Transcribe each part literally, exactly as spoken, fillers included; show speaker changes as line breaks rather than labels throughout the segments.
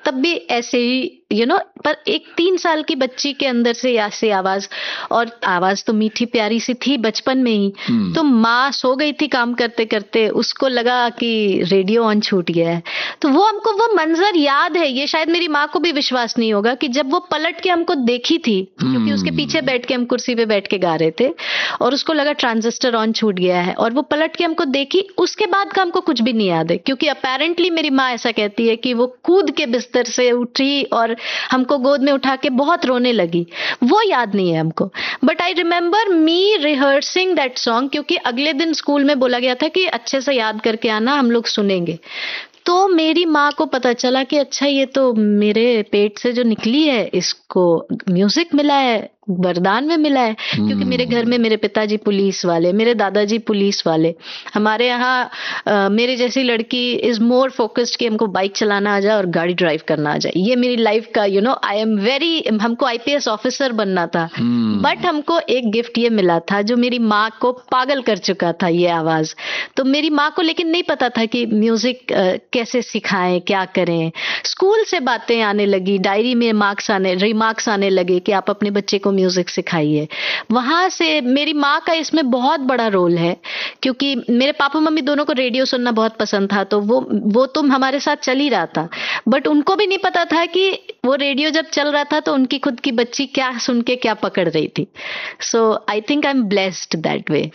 तब भी ऐसे ही यू नो पर एक तीन साल की बच्ची के अंदर से ऐसी आवाज, और आवाज तो मीठी प्यारी सी थी बचपन में ही। तो माँ सो गई थी काम करते करते, उसको लगा कि रेडियो ऑन छूट गया है। तो वो हमको वो मंजर याद है, ये शायद मेरी माँ को भी विश्वास नहीं होगा कि जब वो पलट के हमको देखी थी, क्योंकि उसके पीछे बैठ के हम कुर्सी पे बैठ के गा रहे थे, और उसको लगा ट्रांजिस्टर ऑन छूट गया है, और वो पलट के हमको देखी। उसके बाद का हमको कुछ भी नहीं याद है, क्योंकि अपेरेंटली मेरी माँ ऐसा कहती है कि वो कूद के बिस्तर से उठी और हमको गोद में उठा के बहुत रोने लगी। वो याद नहीं है हमको, but I remember me rehearsing that song, क्योंकि अगले दिन स्कूल में बोला गया था कि अच्छे से याद करके आना, हम लोग सुनेंगे। तो मेरी माँ को पता चला कि अच्छा ये तो मेरे पेट से जो निकली है इसको म्यूजिक मिला है, वरदान में मिला है। क्योंकि मेरे घर में मेरे पिताजी पुलिस वाले, मेरे दादाजी पुलिस वाले। हमारे यहाँ uh, मेरे जैसी लड़की इज मोर फोकस्ड कि हमको बाइक चलाना आ जाए और गाड़ी ड्राइव करना आ जाए। ये मेरी लाइफ का you know I am very, हमको आईपीएस ऑफिसर बनना था, बट हमको एक गिफ्ट ये मिला था जो मेरी माँ को पागल कर चुका था, ये आवाज। तो मेरी माँ को लेकिन नहीं पता था कि म्यूजिक uh, कैसे सिखाएं, क्या करें। स्कूल से बातें आने लगी, डायरी में मार्क्स आने रिमार्क्स आने लगे कि आप अपने बच्चे को म्यूजिक सिखाइए। वहां से मेरी माँ का इसमें बहुत बड़ा रोल है, क्योंकि मेरे पापा मम्मी दोनों को रेडियो सुनना बहुत पसंद था, तो वो वो तो हमारे साथ चल ही रहा था, बट उनको भी नहीं पता था कि वो रेडियो जब चल रहा था तो उनकी खुद की बच्ची क्या सुन के क्या पकड़ रही थी। सो I think I am blessed that way.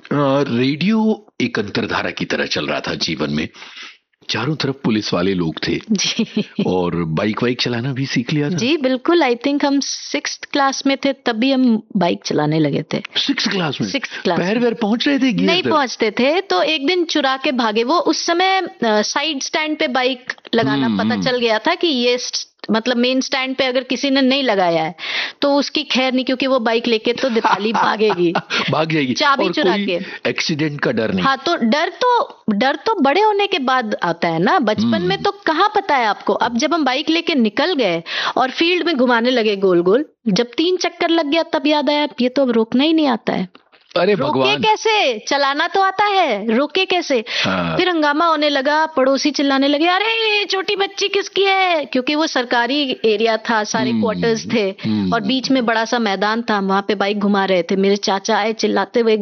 Radio एक अंतरधारा की तरह चल रहा था जीवन में, चारों तरफ पुलिस वाले लोग थे
जी।
और बाइक वाइक चलाना भी सीख लिया था।
जी बिल्कुल, आई थिंक हम सिक्स क्लास में थे तभी हम बाइक चलाने लगे थे।
सिक्स क्लास में?
सिक्स क्लास
पैर वैर पहुंच रहे थे?
नहीं पहुंचते थे, तो एक दिन चुरा के भागे। वो उस समय साइड स्टैंड पे बाइक लगाना पता चल गया था कि ये मतलब मेन स्टैंड पे अगर किसी ने नहीं लगाया है तो उसकी खैर नहीं, क्योंकि वो बाइक लेके तो दीपाली भागेगी
भाग जाएगी,
चाबी
और
चुरा
कोई
के।
एक्सीडेंट का डर नहीं।
हाँ, तो डर तो डर तो बड़े होने के बाद आता है ना, बचपन में तो कहाँ पता है आपको। अब जब हम बाइक लेके निकल गए और फील्ड में घुमाने लगे गोल गोल, जब तीन चक्कर लग गया तब याद आया ये तो अब रोकना ही नहीं आता है।
अरे
रोके
भगवान,
कैसे? चलाना तो आता है, रोके कैसे?
हाँ।
फिर हंगामा होने लगा, पड़ोसी चिल्लाने लगे अरे छोटी बच्ची किसकी है, क्योंकि वो सरकारी एरिया था, सारे क्वार्टर्स थे और बीच में बड़ा सा मैदान था, वहां पे बाइक घुमा रहे थे। मेरे चाचा आए चिल्लाते हुए,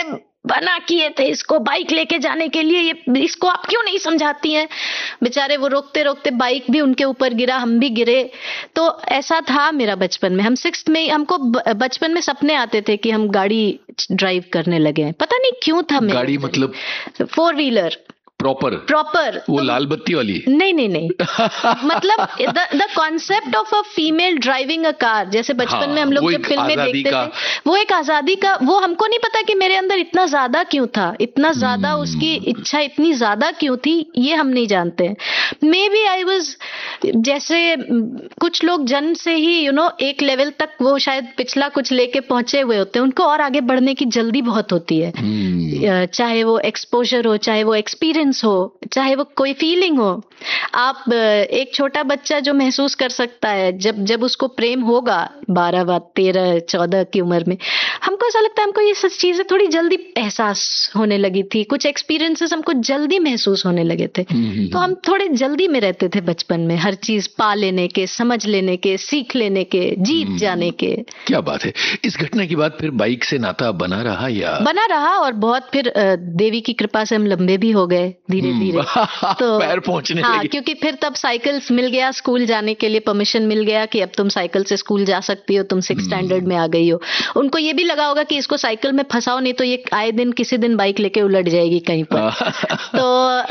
बना किए थे इसको बाइक लेके जाने के लिए, ये इसको आप क्यों नहीं समझाती हैं? बेचारे वो रोकते रोकते बाइक भी उनके ऊपर गिरा, हम भी गिरे। तो ऐसा था मेरा बचपन में। हम सिक्स्थ में, हमको बचपन में सपने आते थे कि हम गाड़ी ड्राइव करने लगे, पता नहीं क्यों था।
गाड़ी मतलब
फोर व्हीलर
प्रॉपर
प्रॉपर
वो लाल बत्ती वाली?
नहीं नहीं नहीं मतलब the the concept of a female driving a car, जैसे बचपन हाँ, में हम लोग जब फिल्में देखते थे, वो एक आजादी का, वो हमको नहीं पता कि मेरे अंदर इतना ज्यादा क्यों था, इतना ज्यादा उसकी इच्छा इतनी ज्यादा क्यों थी, ये हम नहीं जानते। मे बी आई वाज, जैसे कुछ लोग जन्म से ही यू नो एक लेवल तक वो शायद पिछला कुछ लेके पहुंचे हुए होते हैं, उनको और आगे बढ़ने की जल्दी बहुत होती है, चाहे वो एक्सपोजर हो, चाहे वो एक्सपीरियंस हो, चाहे वो कोई फीलिंग हो। आप एक छोटा बच्चा जो महसूस कर सकता है जब जब उसको प्रेम होगा बारह बार तेरह चौदह की उम्र में, हमको ऐसा लगता है हमको ये सब चीजें थोड़ी जल्दी एहसास होने लगी थी, कुछ एक्सपीरियंसेस हमको जल्दी महसूस होने लगे थे। तो हम थोड़े जल्दी में रहते थे बचपन में, हर चीज पा लेने के, समझ लेने के, सीख लेने के, जीत जाने के।
क्या बात है। इस घटना के बाद फिर बाइक से नाता बना रहा या? बना
रहा, और बहुत फिर देवी की कृपा से हम लंबे भी हो गए धीरे धीरे।
तो पैर पहुंचने
हाँ, क्योंकि फिर तब साइकिल्स मिल गया, स्कूल जाने के लिए परमिशन मिल गया कि अब तुम साइकिल से स्कूल जा सकती हो, तुम सिक्स स्टैंडर्ड में आ गई हो। उनको ये भी लगा होगा कि इसको साइकिल में फंसाओ, नहीं तो ये आए दिन किसी दिन बाइक लेके उलट जाएगी कहीं पर। तो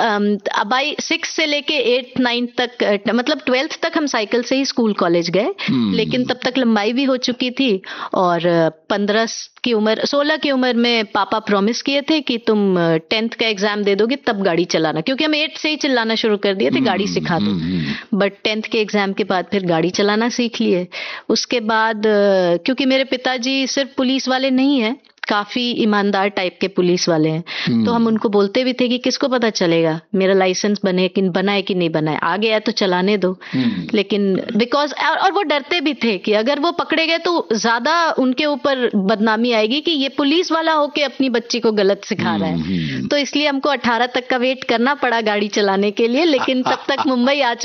अब आई सिक्स से लेके एट नाइन्थ तक, मतलब ट्वेल्थ तक हम साइकिल से ही स्कूल कॉलेज गए, लेकिन तब तक लंबाई भी हो चुकी थी और पंद्रह की उम्र सोलह की उम्र में पापा प्रॉमिस किए थे कि तुम टेंथ का एग्जाम दे दोगे तब गाड़ी चलाना, क्योंकि हम एट से ही चिल्लाना शुरू कर दिए थे गाड़ी सिखा दो। बट टेंथ के एग्जाम के बाद फिर गाड़ी चलाना सीख लिए। उसके बाद क्योंकि मेरे पिताजी सिर्फ पुलिस वाले नहीं है, काफी ईमानदार टाइप के पुलिस वाले हैं, तो हम उनको बोलते भी थे कि किसको पता चलेगा मेरा लाइसेंस बने कि बनाए कि नहीं बनाए, आ गया तो चलाने दो। लेकिन बिकॉज और वो डरते भी थे कि अगर वो पकड़े गए तो ज्यादा उनके ऊपर बदनामी आएगी कि ये पुलिस वाला होके अपनी बच्ची को गलत सिखा रहा है। तो इसलिए हमको अठारह तक का वेट करना पड़ा गाड़ी चलाने के लिए, लेकिन तब तक मुंबई आ